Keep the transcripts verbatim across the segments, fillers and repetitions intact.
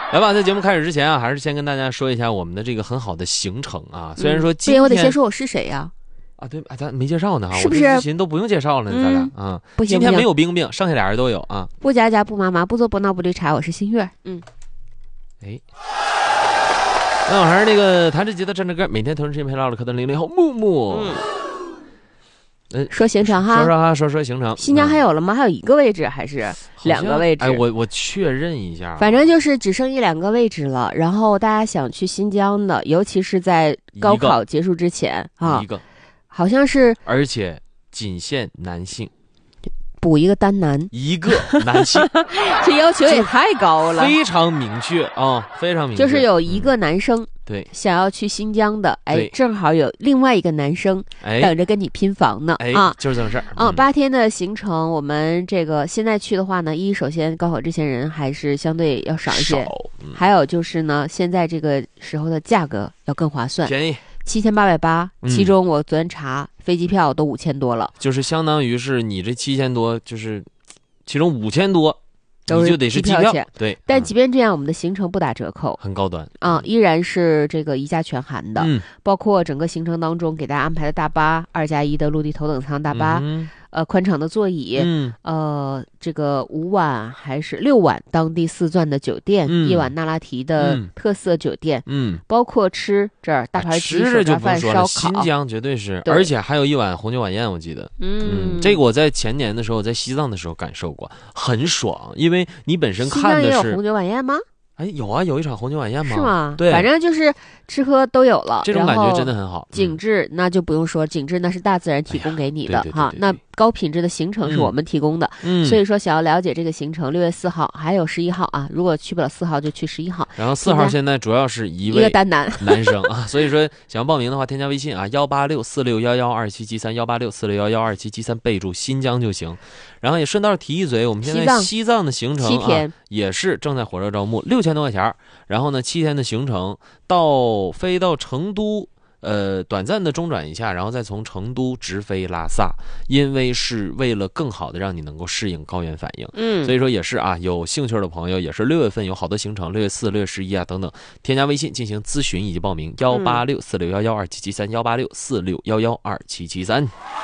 来吧，在节目开始之前啊，还是先跟大家说一下我们的这个很好的行程啊。虽然说今天、 嗯、我得先说我是谁呀、 啊？啊，对，啊，咱没介绍呢， 是不是？ 我之前都不用介绍了，嗯、咱俩啊。 不行， 今天没有冰冰，剩下俩人都有啊。 不加加不麻麻，不做不闹不绿茶，我是新月。嗯， 哎，那我还是那个弹着吉他唱着歌，每天同时间陪唠唠嗑的零零后木木。嗯。 嗯，说行程哈， 说说哈，说说行程。 新疆还有了吗？嗯、还有一个位置还是两个位置？ 哎，我我确认一下， 反正就是只剩一两个位置了。然后大家想去新疆的，尤其是在高考结束之前啊， 一个好像是， 而且仅限男性。 补一个单男， 一个男性， 这要求也太高了， 非常明确啊、哦，非常明确。 就是有一个男生， 嗯、对， 想要去新疆的，哎，正好有另外一个男生等着跟你拼房呢， 哎、 啊， 就是这么事儿。 啊，八天的行程，我们这个现在去的话呢，一首先高考之前人还是相对要少一些， 嗯、 还有就是呢，现在这个时候的价格要更划算， 便宜。 七千八百八，其中我昨天查、嗯、飞机票都五千多了， 就是相当于是你这七千多，就是其中五千多，你就得是机票钱。 对， 但即便这样，我们的行程不打折扣， 很高端啊，依然是这个一价全含的， 嗯， 包括整个行程当中给大家安排的大巴，二加一的陆地头等舱大巴。 嗯呃，宽敞的座椅， 嗯， 呃，这个五晚还是六晚当地四钻的酒店， 嗯、 一晚纳拉提的特色酒店， 嗯， 包括吃这儿大盘鸡、 手抓饭、烧烤， 新疆绝对是，而且还有一碗红酒晚宴，我记得， 嗯, 嗯，这个我在前年的时候在西藏的时候感受过，很爽，因为你本身看的是西藏也有红酒晚宴吗？ 哎，有啊，有一场红酒晚宴吗？ 是吗？ 对， 反正就是吃喝都有了， 这种感觉真的很好。 景致、嗯、那就不用说，景致那是大自然提供给你的、 哎、对对对对哈。那高品质的行程是我们提供的， 嗯， 所以说想要了解这个行程，六月四号还有十一号啊，如果去不了四号就去十一号。 然后四号现在主要是一位一个单男男生啊，所以说想要报名的话，添加微信啊，幺八六四六幺幺二七七三，幺八六四六幺幺二七七三，备注新疆就行。然后也顺道提一嘴，我们现在西藏的行程啊， 七天也是正在火热招募，六千多块钱。然后呢，七天的行程到飞到成都，呃，短暂的中转一下，然后再从成都直飞拉萨，因为是为了更好的让你能够适应高原反应， 嗯， 所以说也是啊，有兴趣的朋友也是六月份有好多行程，六月四、六月十一啊等等，添加微信进行咨询以及报名，幺八六四六幺幺二七七三，幺八六四六幺幺二七七三。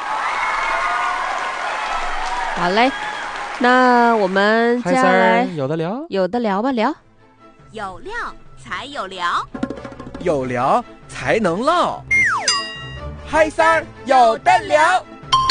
好嘞，那我们接下来有的聊， 有的聊吧，聊。 有料才有聊， 有聊才能唠，嗨三儿有的聊。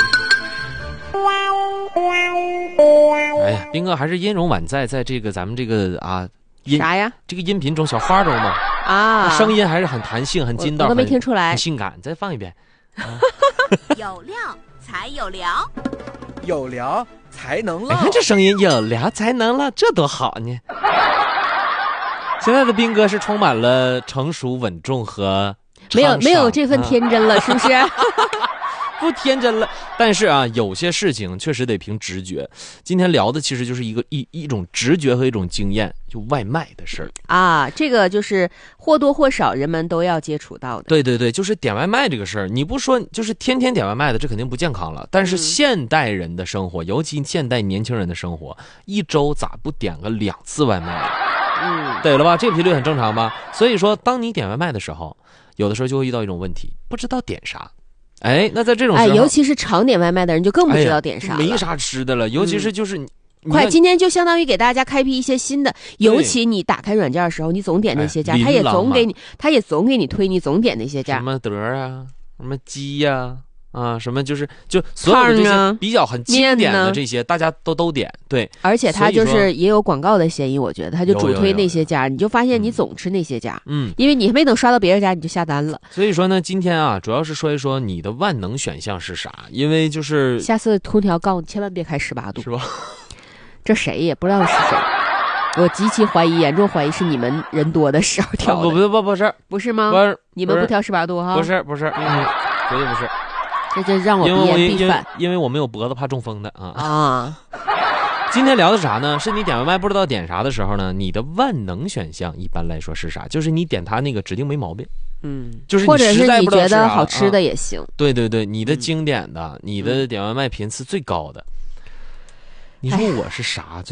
哎呀，斌哥还是音容宛在，在这个咱们这个啊音啥呀？ 这个音频中小花中嘛啊， 声音还是很弹性、很筋道， 我都没听出来， 很性感。再放一遍。啊、 有料才有聊， 有聊才能唠。 你看这声音，有聊才能唠，这多好呢！现在的斌哥是充满了成熟、稳重和没有没有这份天真了，啊、是不是？ 不天真了。但是啊，有些事情确实得凭直觉。今天聊的其实就是一个一一种直觉和一种经验，就外卖的事儿啊。这个就是或多或少人们都要接触到的。 对对对，就是点外卖这个事儿，你不说就是天天点外卖的，这肯定不健康了。但是现代人的生活，嗯、尤其现代年轻人的生活，一周咋不点个两次外卖？ 嗯， 对了吧？这个频率很正常吧？所以说，当你点外卖的时候，有的时候就会遇到一种问题，不知道点啥。哎，那在这种时候， 哎，尤其是常点外卖的人就更不知道点啥了， 哎、没啥吃的了。尤其是就是你， 嗯、快，今天就相当于给大家开辟一些新的。尤其你打开软件的时候，你总点那些家， 哎、 他也总给你，他也总给你推你总点那些家， 什么德啊，什么鸡呀、啊。啊，什么就是就所有的这些比较很经典的这些，大家都都点对， 而且它就是也有广告的嫌疑，我觉得它就主推那些家，你就发现你总吃那些家， 嗯， 因为你还没等刷到别人家你就下单了。 所以说呢，今天啊，主要是说一说你的万能选项是啥，因为就是下次空调告诉你千万别开十八度， 是吧？ 这谁也不知道是谁。我极其怀疑，严重怀疑是你们人多的时候调的， 不不不不是， 不是吗？ 不是， 你们不调十八度哈？ 不是不是，嗯，绝对不是。 这就让我鼻炎必犯， 因为我没有脖子怕中风的啊啊！ 今天聊的啥呢？是你点外卖不知道点啥的时候呢？你的万能选项一般来说是啥？就是你点它那个指定没毛病， 嗯， 就是或者是你觉得好吃的也行。 啊、对对对，你的经典的，嗯、你的点外卖频次最高的，你说我是啥最？